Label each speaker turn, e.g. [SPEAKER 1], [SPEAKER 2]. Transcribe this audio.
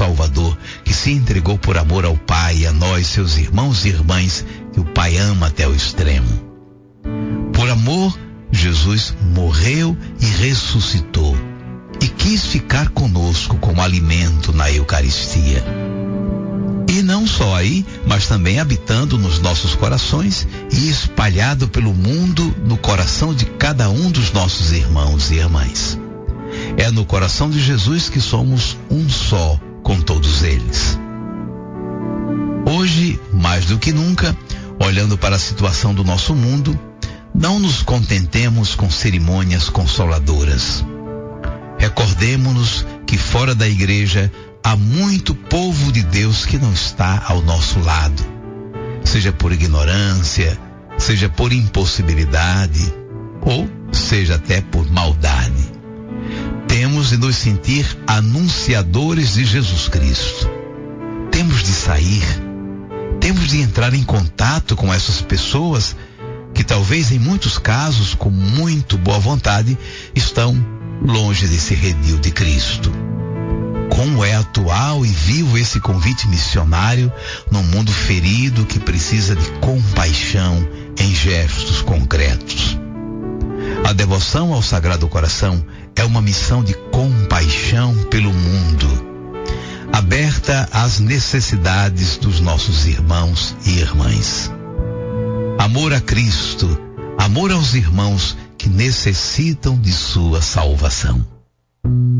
[SPEAKER 1] Salvador, que se entregou por amor ao Pai, a nós, seus irmãos e irmãs, que o Pai ama até o extremo. Por amor, Jesus morreu e ressuscitou, e quis ficar conosco como alimento na Eucaristia. E não só aí, mas também habitando nos nossos corações e espalhado pelo mundo no coração de cada um dos nossos irmãos e irmãs. É no coração de Jesus que somos um só com todos eles. Hoje, mais do que nunca, olhando para a situação do nosso mundo, não nos contentemos com cerimônias consoladoras. Recordemo-nos que fora da igreja há muito povo de Deus que não está ao nosso lado, seja por ignorância, seja por impossibilidade, ou seja até por maldade. Temos de nos sentir anunciadores de Jesus Cristo. Temos de sair, temos de entrar em contato com essas pessoas que talvez em muitos casos, com muito boa vontade, estão longe desse redil de Cristo. Como é atual e vivo esse convite missionário num mundo ferido que precisa de compaixão em gestos concretos. A devoção ao Sagrado Coração é uma missão de compaixão pelo mundo, aberta às necessidades dos nossos irmãos e irmãs. Amor a Cristo, amor aos irmãos que necessitam de sua salvação.